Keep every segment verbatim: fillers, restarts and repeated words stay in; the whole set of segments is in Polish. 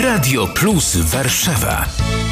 Radio Plus Warszawa.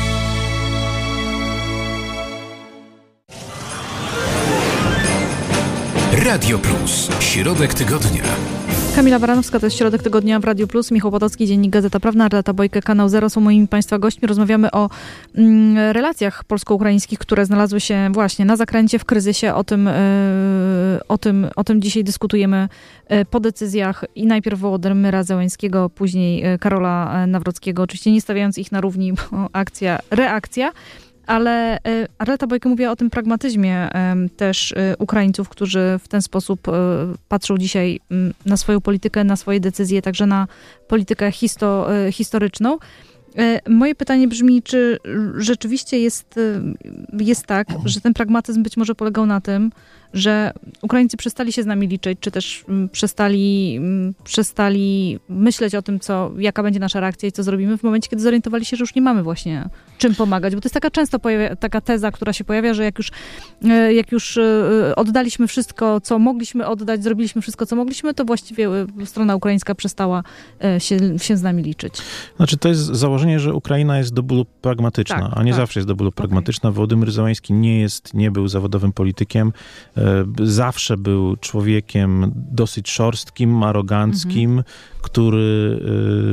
Radio Plus. Środek tygodnia. Kamila Baranowska, to jest Środek Tygodnia w Radiu Plus. Michał Podolski, Dziennik Gazeta Prawna, Arleta Bojkę, Kanał Zero są moimi Państwa gośćmi. Rozmawiamy o mm, relacjach polsko-ukraińskich, które znalazły się właśnie na zakręcie, w kryzysie. O tym, yy, o tym, o tym dzisiaj dyskutujemy yy, po decyzjach i najpierw Wołodymyra Zełenskiego, później yy, Karola Nawrockiego. Oczywiście nie stawiając ich na równi, bo akcja, reakcja. Ale y, Arleta Bojkę mówiła o tym pragmatyzmie y, też y, Ukraińców, którzy w ten sposób y, patrzą dzisiaj y, na swoją politykę, na swoje decyzje, także na politykę histo, y, historyczną. Y, moje pytanie brzmi, czy rzeczywiście jest, y, jest tak, że ten pragmatyzm być może polegał na tym, że Ukraińcy przestali się z nami liczyć, czy też m, przestali, m, przestali myśleć o tym, co, jaka będzie nasza reakcja i co zrobimy w momencie, kiedy zorientowali się, że już nie mamy właśnie czym pomagać. Bo to jest taka często pojawia, taka teza, która się pojawia, że jak już, e, jak już e, oddaliśmy wszystko, co mogliśmy oddać, zrobiliśmy wszystko, co mogliśmy, to właściwie e, strona ukraińska przestała e, się, się z nami liczyć. Znaczy to jest założenie, że Ukraina jest do bólu pragmatyczna, tak, a nie tak. zawsze jest do bólu pragmatyczna. Okay. Wołodymyr Zełenski nie jest, nie był zawodowym politykiem. Zawsze był człowiekiem dosyć szorstkim, aroganckim, mhm. który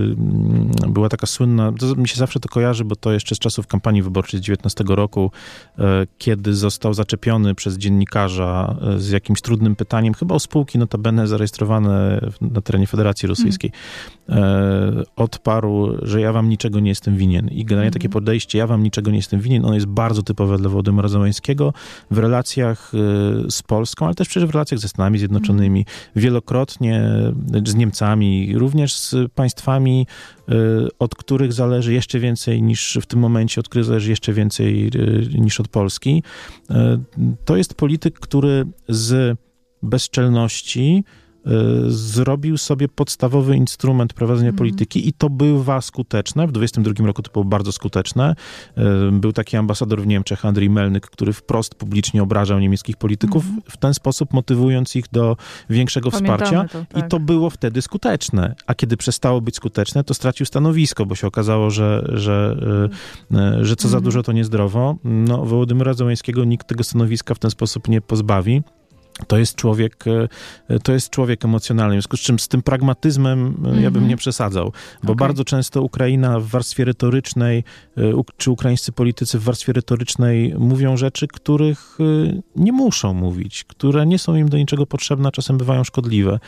y, była taka słynna, to mi się zawsze to kojarzy, bo to jeszcze z czasów kampanii wyborczej z dziewiętnastego roku, y, kiedy został zaczepiony przez dziennikarza y, z jakimś trudnym pytaniem, chyba o spółki notabene zarejestrowane na terenie Federacji Rosyjskiej. Mhm. Y, odparł, że ja wam niczego nie jestem winien. I generalnie mhm. takie podejście, ja wam niczego nie jestem winien, ono jest bardzo typowe dla Wołodymyra Zełenskiego w relacjach y, z Polską, ale też przecież w relacjach ze Stanami Zjednoczonymi. Wielokrotnie z Niemcami, również z państwami, od których zależy jeszcze więcej niż w tym momencie, od których zależy jeszcze więcej niż od Polski. To jest polityk, który z bezczelności zrobił sobie podstawowy instrument prowadzenia mm. polityki i to bywa skuteczne. W dwudziestym drugim roku to było bardzo skuteczne. Był taki ambasador w Niemczech, Andrzej Melnyk, który wprost publicznie obrażał niemieckich polityków, mm. w ten sposób motywując ich do większego Pamiętamy wsparcia. To, tak. I to było wtedy skuteczne. A kiedy przestało być skuteczne, to stracił stanowisko, bo się okazało, że, że, mm. że co za dużo, to niezdrowo. No, Wołodymyra Zełenskiego nikt tego stanowiska w ten sposób nie pozbawi. To jest człowiek, to jest człowiek emocjonalny, w związku z czym z tym pragmatyzmem mm-hmm. ja bym nie przesadzał, bo okay. bardzo często Ukraina w warstwie retorycznej, czy ukraińscy politycy w warstwie retorycznej mówią rzeczy, których nie muszą mówić, które nie są im do niczego potrzebne, a czasem bywają szkodliwe.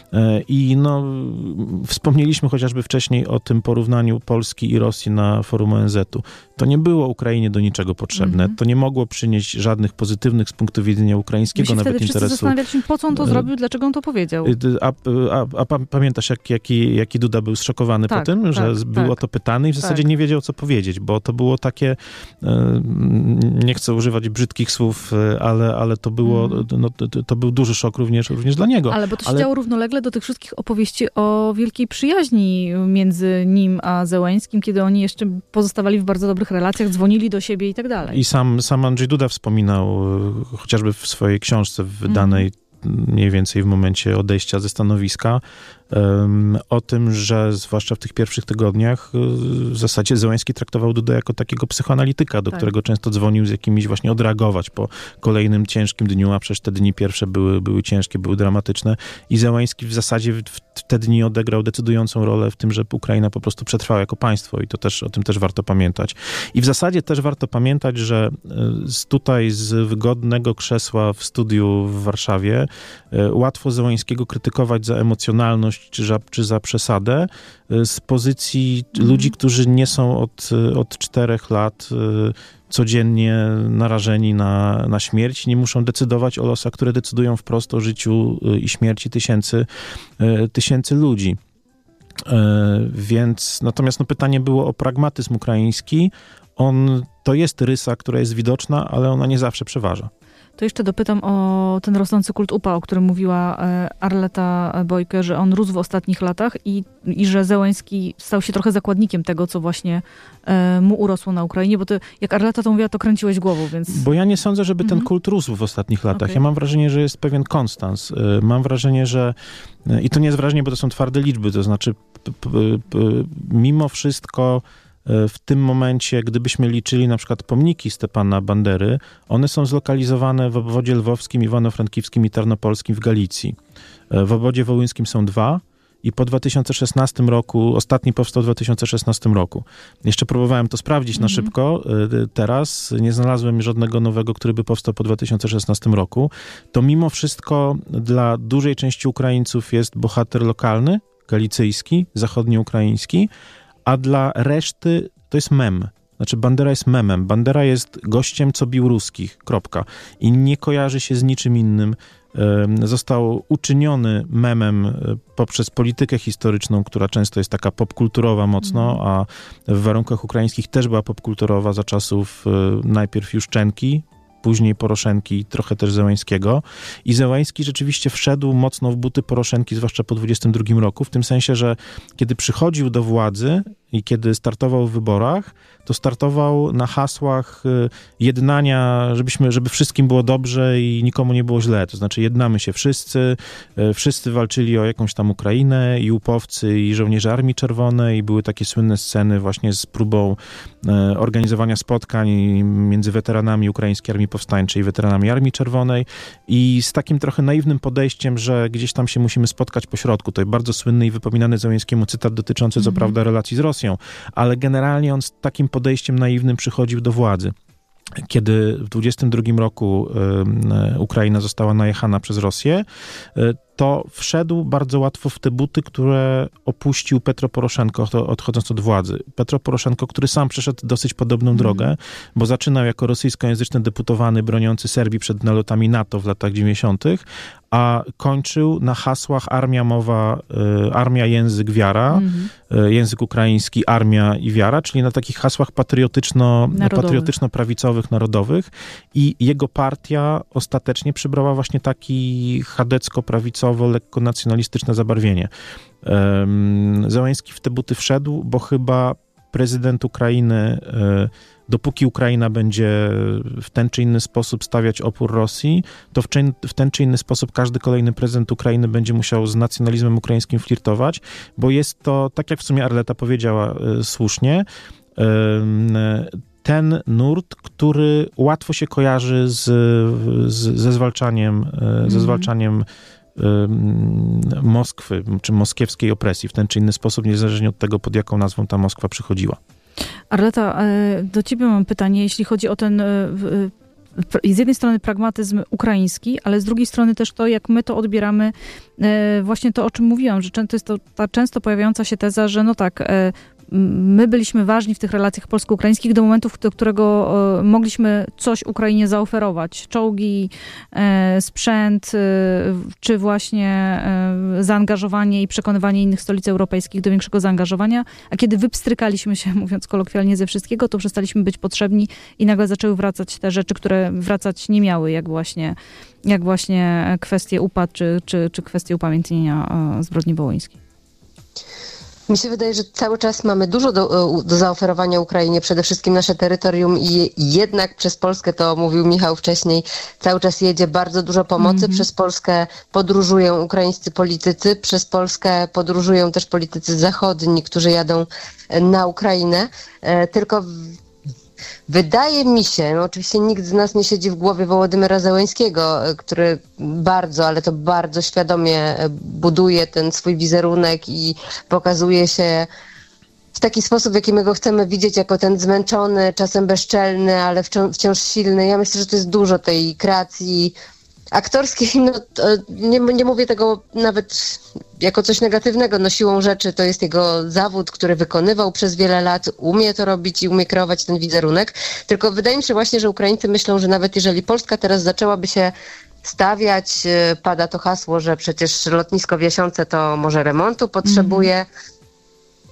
I no, wspomnieliśmy chociażby wcześniej o tym porównaniu Polski i Rosji na forum O N Z u. To nie było Ukrainie do niczego potrzebne. Mm-hmm. To nie mogło przynieść żadnych pozytywnych z punktu widzenia ukraińskiego nawet interesu. Zastanawiać się, po co on to zrobił, dlaczego on to powiedział. A, a, a pamiętasz, jak, jaki, jaki Duda był zszokowany tak, po tym, że tak, był tak. o to pytany i w zasadzie tak. nie wiedział, co powiedzieć, bo to było takie, nie chcę używać brzydkich słów, ale, ale to było, mm. no, to, to był duży szok również, również dla niego. Ale bo to się ale... działo równolegle do tych wszystkich opowieści o wielkiej przyjaźni między nim a Zełenskim, kiedy oni jeszcze pozostawali w bardzo dobrych relacjach, dzwonili do siebie i tak dalej. I sam, sam Andrzej Duda wspominał, chociażby w swojej książce wydanej mm. mniej więcej w momencie odejścia ze stanowiska, um, o tym, że zwłaszcza w tych pierwszych tygodniach w zasadzie Zełenski traktował Dudę jako takiego psychoanalityka, do tak. którego często dzwonił z jakimiś właśnie odreagować po kolejnym ciężkim dniu, a przecież te dni pierwsze były, były ciężkie, były dramatyczne i Zełenski w zasadzie w, w te dni odegrał decydującą rolę w tym, że Ukraina po prostu przetrwała jako państwo i to też, o tym też warto pamiętać. I w zasadzie też warto pamiętać, że z tutaj z wygodnego krzesła w studiu w Warszawie łatwo Zełenskiego krytykować za emocjonalność czy za, czy za przesadę z pozycji mm. ludzi, którzy nie są od, od czterech lat codziennie narażeni na, na śmierć, nie muszą decydować o losach, które decydują wprost o życiu i śmierci tysięcy, tysięcy ludzi. Więc natomiast no, pytanie było o pragmatyzm ukraiński. On, to jest rysa, która jest widoczna, ale ona nie zawsze przeważa. To jeszcze dopytam o ten rosnący kult U P A, o którym mówiła Arleta Bojke, że on rósł w ostatnich latach i, i że Zełenski stał się trochę zakładnikiem tego, co właśnie mu urosło na Ukrainie, bo to, jak Arleta to mówiła, to kręciłeś głową, więc... Bo ja nie sądzę, żeby mhm. ten kult rósł w ostatnich latach. Okay. Ja mam wrażenie, że jest pewien konstans. Mam wrażenie, że... I to nie jest wrażenie, bo to są twarde liczby, to znaczy p, p, p, mimo wszystko w tym momencie, gdybyśmy liczyli na przykład pomniki Stepana Bandery, one są zlokalizowane w obwodzie lwowskim, iwano-frankiwskim i tarnopolskim w Galicji. W obwodzie wołyńskim są dwa i po dwa tysiące szesnastym roku, ostatni powstał w dwa tysiące szesnastym roku. Jeszcze próbowałem to sprawdzić na szybko, teraz nie znalazłem żadnego nowego, który by powstał po dwa tysiące szesnastym roku. To mimo wszystko dla dużej części Ukraińców jest bohater lokalny, galicyjski, zachodnioukraiński, a dla reszty to jest mem. Znaczy Bandera jest memem. Bandera jest gościem, co bił ruskich. Kropka. I nie kojarzy się z niczym innym. Został uczyniony memem poprzez politykę historyczną, która często jest taka popkulturowa mocno, a w warunkach ukraińskich też była popkulturowa za czasów najpierw Juszczenki, później Poroszenki, trochę też Zełańskiego. I Zełański rzeczywiście wszedł mocno w buty Poroszenki, zwłaszcza po dwudziestym drugim roku, w tym sensie, że kiedy przychodził do władzy i kiedy startował w wyborach, to startował na hasłach jednania, żebyśmy, żeby wszystkim było dobrze i nikomu nie było źle. To znaczy jednamy się wszyscy, wszyscy walczyli o jakąś tam Ukrainę, i upowcy, i żołnierze Armii Czerwonej, i były takie słynne sceny właśnie z próbą organizowania spotkań między weteranami ukraińskiej Armii Powstańczej i weteranami Armii Czerwonej i z takim trochę naiwnym podejściem, że gdzieś tam się musimy spotkać po środku. To jest bardzo słynny i wypominany Zełańskiemu cytat dotyczący, co prawda, relacji z Rosją, ale generalnie on z takim podejściem naiwnym przychodził do władzy. Kiedy w dwudziestym drugim roku y, Ukraina została najechana przez Rosję, y, to wszedł bardzo łatwo w te buty, które opuścił Petro Poroszenko, odchodząc od władzy. Petro Poroszenko, który sam przeszedł dosyć podobną mm. drogę, bo zaczynał jako rosyjskojęzyczny deputowany broniący Serbii przed nalotami NATO w latach dziewięćdziesiątych, a kończył na hasłach armia, mowa, y, armia, język, wiara, mm-hmm. y, język ukraiński, armia i wiara, czyli na takich hasłach patriotyczno, patriotyczno-prawicowych, narodowych i jego partia ostatecznie przybrała właśnie taki chadecko-prawicowo, lekko nacjonalistyczne zabarwienie. Um, Zełański w te buty wszedł, bo chyba prezydent Ukrainy, y, dopóki Ukraina będzie w ten czy inny sposób stawiać opór Rosji, to w, czyn, w ten czy inny sposób każdy kolejny prezydent Ukrainy będzie musiał z nacjonalizmem ukraińskim flirtować, bo jest to, tak jak w sumie Arleta powiedziała y, słusznie, y, ten nurt, który łatwo się kojarzy z, z, ze zwalczaniem, mm. ze zwalczaniem y, Moskwy, czy moskiewskiej opresji w ten czy inny sposób, niezależnie od tego, pod jaką nazwą ta Moskwa przychodziła. Arleta, do ciebie mam pytanie, jeśli chodzi o ten z jednej strony pragmatyzm ukraiński, ale z drugiej strony też to, jak my to odbieramy, właśnie to, o czym mówiłam, że to jest to, ta często pojawiająca się teza, że no tak, my byliśmy ważni w tych relacjach polsko-ukraińskich do momentu, do którego e, mogliśmy coś Ukrainie zaoferować. Czołgi, e, sprzęt, e, czy właśnie e, zaangażowanie i przekonywanie innych stolic europejskich do większego zaangażowania. A kiedy wypstrykaliśmy się, mówiąc kolokwialnie, ze wszystkiego, to przestaliśmy być potrzebni i nagle zaczęły wracać te rzeczy, które wracać nie miały, jak właśnie, jak właśnie kwestie U P A, czy, czy, czy kwestie upamiętnienia e, zbrodni wołyńskiej. Mi się wydaje, że cały czas mamy dużo do, do zaoferowania Ukrainie, przede wszystkim nasze terytorium i jednak przez Polskę, to mówił Michał wcześniej, cały czas jedzie bardzo dużo pomocy. Mm-hmm. Przez Polskę podróżują ukraińscy politycy, przez Polskę podróżują też politycy zachodni, którzy jadą na Ukrainę. E, tylko wydaje mi się, no oczywiście nikt z nas nie siedzi w głowie Wołodymyra Zełańskiego, który bardzo, ale to bardzo świadomie buduje ten swój wizerunek i pokazuje się w taki sposób, w jaki my go chcemy widzieć, jako ten zmęczony, czasem bezczelny, ale wciąż, wciąż silny. Ja myślę, że to jest dużo tej kreacji aktorskiej. No, nie, nie mówię tego nawet jako coś negatywnego, no siłą rzeczy to jest jego zawód, który wykonywał przez wiele lat, umie to robić i umie kreować ten wizerunek. Tylko wydaje mi się właśnie, że Ukraińcy myślą, że nawet jeżeli Polska teraz zaczęłaby się stawiać, pada to hasło, że przecież lotnisko w Jasiące to może remontu potrzebuje,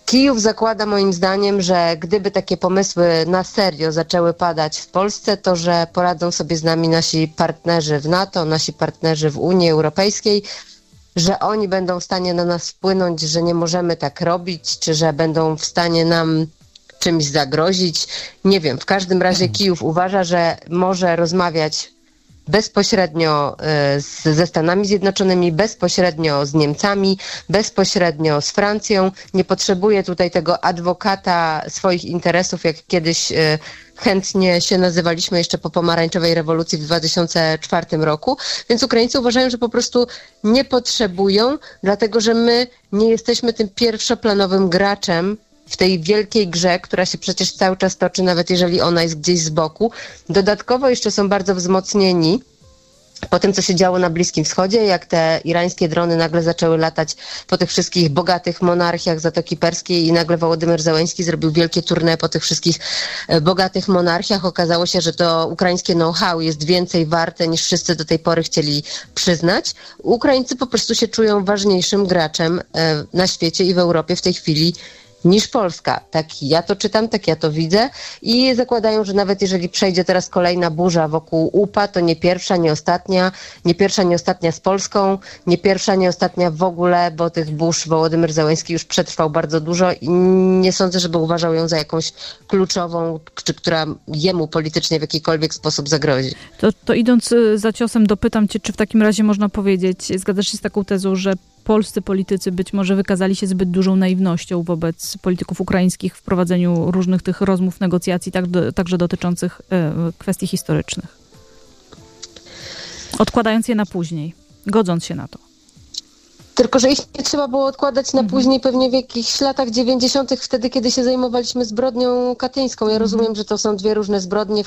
Kijów zakłada moim zdaniem, że gdyby takie pomysły na serio zaczęły padać w Polsce, to że poradzą sobie z nami nasi partnerzy w NATO, nasi partnerzy w Unii Europejskiej, że oni będą w stanie na nas wpłynąć, że nie możemy tak robić, czy że będą w stanie nam czymś zagrozić. Nie wiem, w każdym razie Kijów uważa, że może rozmawiać bezpośrednio z, ze Stanami Zjednoczonymi, bezpośrednio z Niemcami, bezpośrednio z Francją. Nie potrzebuje tutaj tego adwokata swoich interesów, jak kiedyś chętnie się nazywaliśmy jeszcze po pomarańczowej rewolucji w dwa tysiące czwartym roku. Więc Ukraińcy uważają, że po prostu nie potrzebują, dlatego że my nie jesteśmy tym pierwszoplanowym graczem w tej wielkiej grze, która się przecież cały czas toczy, nawet jeżeli ona jest gdzieś z boku. Dodatkowo jeszcze są bardzo wzmocnieni po tym, co się działo na Bliskim Wschodzie, jak te irańskie drony nagle zaczęły latać po tych wszystkich bogatych monarchiach Zatoki Perskiej i nagle Wołodymyr Zełenski zrobił wielkie tournée po tych wszystkich bogatych monarchiach. Okazało się, że to ukraińskie know-how jest więcej warte, niż wszyscy do tej pory chcieli przyznać. Ukraińcy po prostu się czują ważniejszym graczem na świecie i w Europie w tej chwili niż Polska. Tak ja to czytam, tak ja to widzę i zakładają, że nawet jeżeli przejdzie teraz kolejna burza wokół U P A, to nie pierwsza, nie ostatnia, nie pierwsza, nie ostatnia z Polską, nie pierwsza, nie ostatnia w ogóle, bo tych burz Wołodymyr Zełenski już przetrwał bardzo dużo i nie sądzę, żeby uważał ją za jakąś kluczową, czy która jemu politycznie w jakikolwiek sposób zagrozi. To, to idąc za ciosem, dopytam cię, czy w takim razie można powiedzieć, zgadzasz się z taką tezą, że polscy politycy być może wykazali się zbyt dużą naiwnością wobec polityków ukraińskich w prowadzeniu różnych tych rozmów, negocjacji, tak, do, także dotyczących e, kwestii historycznych. Odkładając je na później, godząc się na to. Tylko że ich nie trzeba było odkładać na później, pewnie w jakichś latach dziewięćdziesiątych, wtedy, kiedy się zajmowaliśmy zbrodnią katyńską. Ja rozumiem, że to są dwie różne zbrodnie,